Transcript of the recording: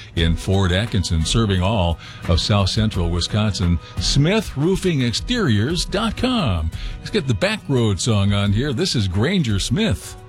in Fort Atkinson, serving all of South Central Wisconsin. SmithRoofingExteriors.com. Let's get the Back Road song on here. This is Granger Smith.